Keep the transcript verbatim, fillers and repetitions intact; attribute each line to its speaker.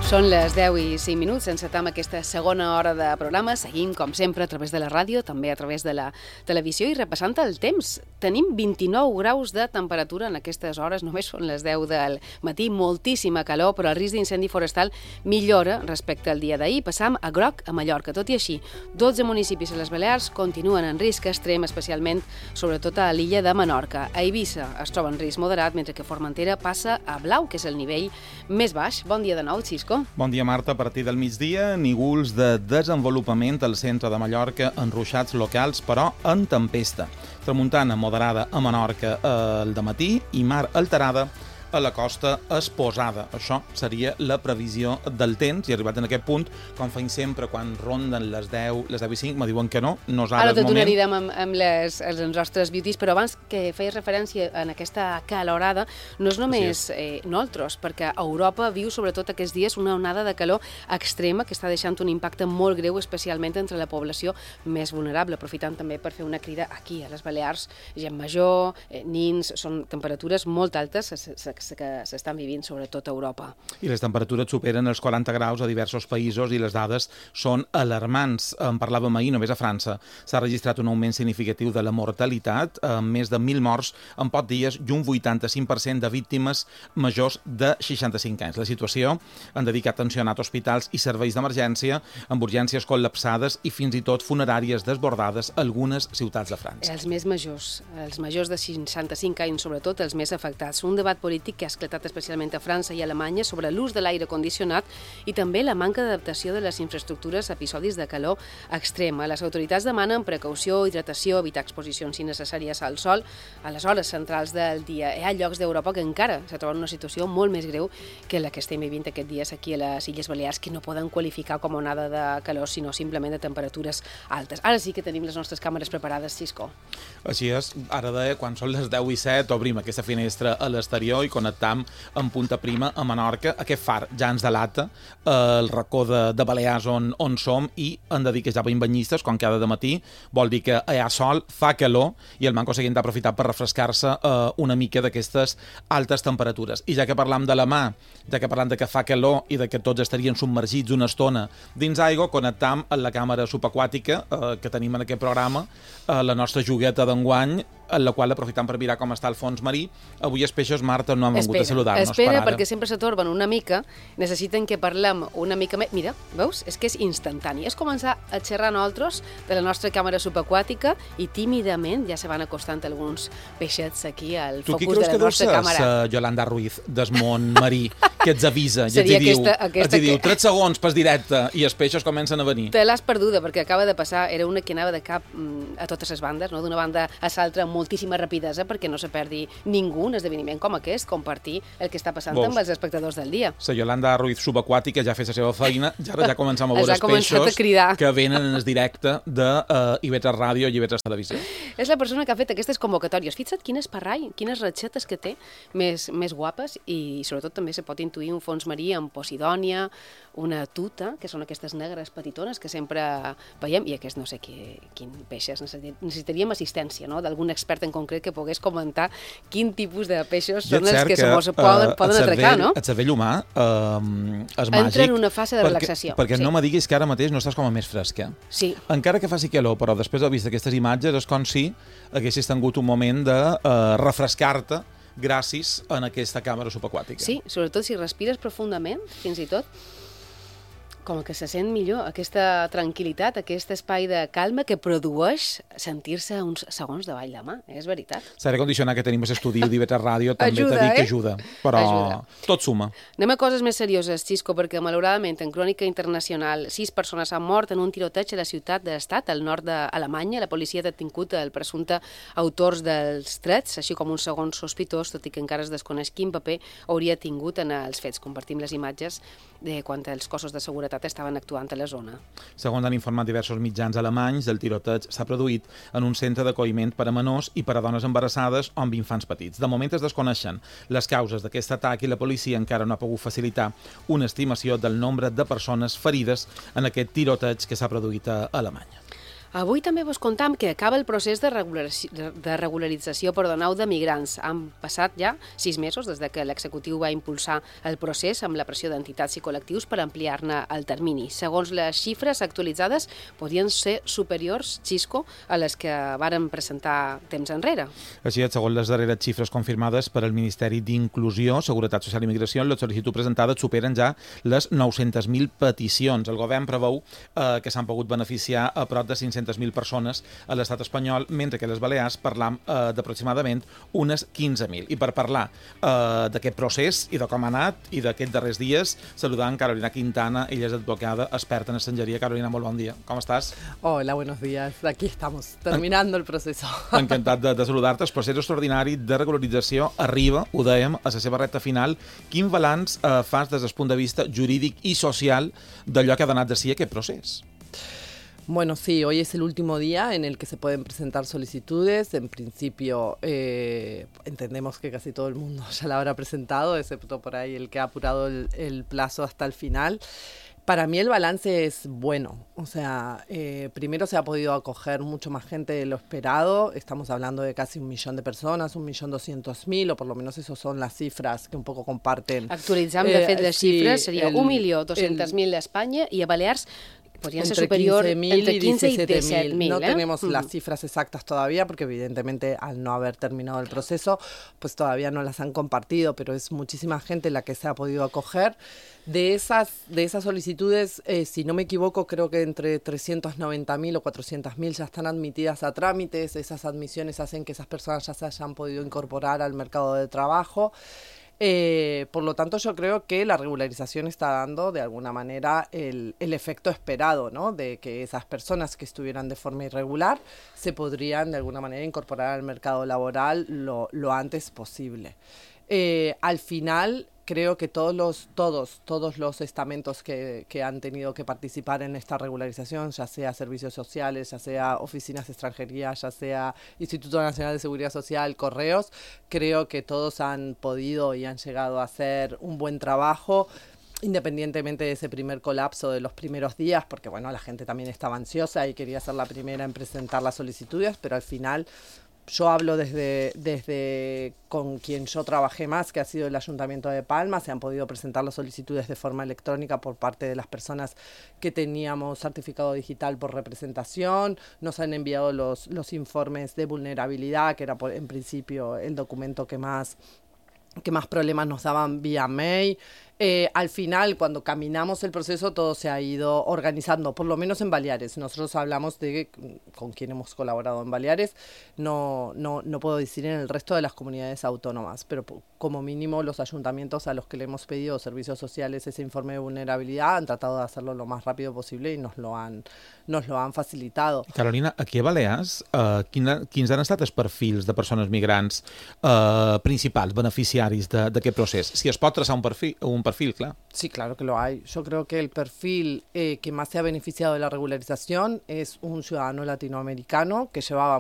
Speaker 1: Són les deu i cinc minuts, encetam aquesta segona hora de programa. Seguim, com sempre, a través de la ràdio, també a través de la televisió i repassant el temps. Tenim vint-i-nou graus de temperatura en aquestes hores, només són les deu del matí, moltíssima calor, però el risc d'incendi forestal millora respecte al dia d'ahir. Passam a groc a Mallorca. Tot i així, dotze municipis a les Balears continuen en risc extrem, especialment, sobretot a l'illa de Menorca. A Eivissa es troba en risc moderat, mentre que Formentera passa a blau, que és el nivell més baix. Bon dia de nou, Xisco.
Speaker 2: Bon dia, Marta. A partir del migdia, nígols de desenvolupament al centre de Mallorca, enruixats locals, però en tempesta. Tramuntana moderada a Menorca al dematí i mar alterada a la costa exposada. Això seria la previsió del temps, i arribat en aquest punt, com feim sempre quan ronden les deu, les deu i cinc, me diuen que no, no és ara el moment.
Speaker 1: Ara tot ho anirem amb, amb les, els nostres beauties, però abans que feies referència en aquesta calorada, no és només eh, nosaltres, perquè Europa viu sobretot aquests dies una onada de calor extrema que està deixant un impacte molt greu, especialment entre la població més vulnerable, aprofitant també per fer una crida aquí a les Balears, gent major, eh, nins, són temperatures molt altes que s'estan vivint sobretot a Europa.
Speaker 2: I les temperatures superen els quaranta graus a diversos països i les dades són alarmants. En parlàvem ahir, només a França s'ha registrat un augment significatiu de la mortalitat, amb més de mil morts en pocs dies i un vuitanta-cinc per cent de víctimes majors de seixanta-cinc anys. La situació han dedicat tensionat hospitals i serveis d'emergència, amb urgències col·lapsades i fins i tot funeràries desbordades a algunes ciutats de França.
Speaker 1: Els més majors, els majors de seixanta-cinc anys, sobretot els més afectats. Un debat polític que ha esclatat especialment a França i a Alemanya sobre l'ús de l'aire condicionat i també la manca d'adaptació de les infraestructures a episodis de calor extrema. Les autoritats demanen precaució, hidratació, evitar exposicions innecessàries al sol a les hores centrals del dia. Hi ha llocs d'Europa que encara se troben en una situació molt més greu que la que estem vivint aquests dies aquí a les Illes Balears, que no poden qualificar com a onada de calor, sinó simplement de temperatures altes. Ara sí que tenim les nostres càmeres preparades, Xisco.
Speaker 2: Així és, ara deia, quan són les deu i set, obrim aquesta finestra a l'exterior i connectam en punta prima a Menorca. Aquest far ja ens delata el racó de, de Balears on, on som, i hem de dir que ja veiem banyistes, com cada dematí, vol dir que hi ha sol, fa calor, i el manco seguint ha aprofitat per refrescar-se eh, una mica d'aquestes altes temperatures. I ja que parlam de la mà, ja que parlam de que fa calor i de que tots estarien submergits una estona dins aigua, connectam amb la càmera subaquàtica eh, que tenim en aquest programa, eh, la nostra jugueta d'enguany, en la qual aprofitant per mirar com està el fons marí. Avui els peixos, Marta, no han vengut a saludar-nos.
Speaker 1: Espera, per perquè sempre se torben una mica, necessiten que parlem una mica més. Mira, veus? És que és instantani. És començar a xerrar nosaltres de la nostra càmera subaquàtica i tímidament ja se van acostant alguns peixets aquí al
Speaker 2: tu
Speaker 1: focus de la nostra càmera.
Speaker 2: Tu qui creus que deu ser Yolanda Ruiz, des món marí, que ets avisa i
Speaker 1: Seria
Speaker 2: ets diu,
Speaker 1: aquesta, aquesta
Speaker 2: ets diu
Speaker 1: que...
Speaker 2: tres segons pas directe i els peixos comencen a venir?
Speaker 1: Te l'has perduda, perquè acaba de passar, era una que anava de cap a totes les bandes, no? D'una banda a l'altra amb moltíssima rapidesa perquè no se perdi ningú un esdeveniment com aquest, compartir el que està passant
Speaker 2: Vols?
Speaker 1: amb els espectadors del dia.
Speaker 2: La Yolanda Ruiz subaquàtica ja ha fet la seva feina, ja ara ja comencem a veure els peixos que venen en el directe de uh, I V tres Ràdio i I V tres Televisió.
Speaker 1: És la persona que ha fet aquestes convocatòries. Fixa't quin esparrall, quines ratxetes que té més, més guapes, i sobretot també se pot intuir un fons marí amb posidònia, una tuta, que són aquestes negres petitones que sempre veiem, i aquest no sé qui, quin peixes. Necessitaríem assistència, no?, d'algun expert en concret que pogués comentar quin tipus de peixos són els que se mos poden, uh, poden atracar, no?
Speaker 2: El cervell humà uh, és màgic.
Speaker 1: Entra en una fase de
Speaker 2: perquè,
Speaker 1: relaxació.
Speaker 2: Perquè
Speaker 1: sí.
Speaker 2: no me diguis que ara mateix no estàs com a més fresca.
Speaker 1: Sí.
Speaker 2: Encara que faci calor, però després de vist aquestes imatges és com si haguessis tingut un moment de uh, refrescar-te gràcies a aquesta càmera subaquàtica.
Speaker 1: Sí, sobretot si respires profundament, fins i tot, com que se sent millor, aquesta tranquil·litat, aquest espai de calma que produeix sentir-se uns segons davall de mà, és veritat.
Speaker 2: L'aire condicionat que tenim a l'estudi d'I V tres Ràdio també
Speaker 1: ajuda,
Speaker 2: t'ha dit
Speaker 1: eh?
Speaker 2: que ajuda, però
Speaker 1: ajuda.
Speaker 2: Tot suma.
Speaker 1: Anem a coses més serioses, Xisco, perquè malauradament en crònica internacional sis persones han mort en un tiroteig a la ciutat d'Estat, al nord d'Alemanya. La policia ha detingut el presumpte autors dels trets, així com un segon sospitós, tot i que encara es desconeix quin paper hauria tingut en els fets. Compartim les imatges de quan els cossos de seguretat estaven actuant a la zona.
Speaker 2: Segons han informat diversos mitjans alemanys, el tiroteig s'ha produït en un centre d'acolliment per a menors i per a dones embarassades o amb infants petits. De moment es desconeixen les causes d'aquest atac i la policia encara no ha pogut facilitar una estimació del nombre de persones ferides en aquest tiroteig que s'ha produït a Alemanya.
Speaker 1: Avui també vos contam que acaba el procés de, regularizació, de regularització perdoneu, de migrants. Han passat ja sis mesos des de que l'executiu va impulsar el procés amb la pressió d'entitats i col·lectius per ampliar-ne el termini. Segons les xifres actualitzades, podien ser superiors, Xisco, a les que varen presentar temps enrere.
Speaker 2: Així és, segons les darreres xifres confirmades per al Ministeri d'Inclusió, Seguretat Social i Migració, les sol·licituds presentades superen ja les nou-centes mil peticions. El govern preveu eh, que s'han pogut beneficiar a prop de cinc-centes mil persones a l'estat espanyol, mentre que a les Balears parlam eh, d'aproximadament unes quinze mil. I per parlar eh, d'aquest procés i de com ha anat i d'aquests darrers dies, saludant Carolina Quintana, ella és advocada, experta en estrangeria. Carolina, molt bon dia. Com estàs?
Speaker 3: Hola, buenos días. Aquí estamos, terminando el proceso.
Speaker 2: Encantat de, de saludar-te. El procés extraordinari de regularització arriba, ho dèiem, a la seva recta final. Quin balanç eh, fas des del punt de vista jurídic i social d'allò que ha donat de si aquest procés?
Speaker 3: Bueno, sí, hoy es el último día en el que se pueden presentar solicitudes. En principio, eh, entendemos que casi todo el mundo ya la habrá presentado, excepto por ahí el que ha apurado el, el plazo hasta el final. Para mí el balance es bueno, o sea, eh, primero se ha podido acoger mucho más gente de lo esperado, estamos hablando de casi un millón de personas, un millón doscientos mil, o por lo menos esas son las cifras que un poco comparten.
Speaker 1: Actualitzam, de fet, les xifres, seria un milió dos-centes mil a Espanya i a Balears podrían ser superior entre quinze y diecisiete mil.
Speaker 3: No
Speaker 1: ¿eh?
Speaker 3: tenemos
Speaker 1: uh-huh.
Speaker 3: las cifras exactas todavía, porque evidentemente al no haber terminado el proceso, pues todavía no las han compartido, pero es muchísima gente la que se ha podido acoger. De esas, de esas solicitudes, eh, si no me equivoco, creo que entre trescientos noventa mil o cuatrocientos mil ya están admitidas a trámites. Esas admisiones hacen que esas personas ya se hayan podido incorporar al mercado de trabajo. Eh, por lo tanto, yo creo que la regularización está dando de alguna manera el, el efecto esperado, ¿no? De que esas personas que estuvieran de forma irregular se podrían de alguna manera incorporar al mercado laboral lo, lo antes posible. Eh, al final, creo que todos los, todos, todos los estamentos que, que han tenido que participar en esta regularización, ya sea servicios sociales, ya sea oficinas de extranjería, ya sea Instituto Nacional de Seguridad Social, correos, creo que todos han podido y han llegado a hacer un buen trabajo, independientemente de ese primer colapso de los primeros días, porque bueno, la gente también estaba ansiosa y quería ser la primera en presentar las solicitudes, pero al final yo hablo desde, desde con quien yo trabajé más, que ha sido el Ayuntamiento de Palma. Se han podido presentar las solicitudes de forma electrónica por parte de las personas que teníamos certificado digital por representación. Nos han enviado los, los informes de vulnerabilidad, que era por, en principio el documento que más, que más problemas nos daban vía mail. Eh, al final, cuando caminamos el proceso, todo se ha ido organizando, por lo menos en Baleares. Nosotros hablamos de con quién hemos colaborado en Baleares, no, no, no puedo decir en el resto de las comunidades autónomas, pero como mínimo los ayuntamientos a los que le hemos pedido servicios sociales ese informe de vulnerabilidad han tratado de hacerlo lo más rápido posible y nos lo han, nos lo han facilitado.
Speaker 2: Carolina, aquí a Balears, eh, quina, quins han estat els perfils de persones migrants eh, principals, beneficiaris d'aquest procés? Si es pot traçar un perfil, un perfil, claro.
Speaker 3: Sí, claro que lo hay. Yo creo que el perfil eh, que más se ha beneficiado de la regularización es un ciudadano latinoamericano que llevaba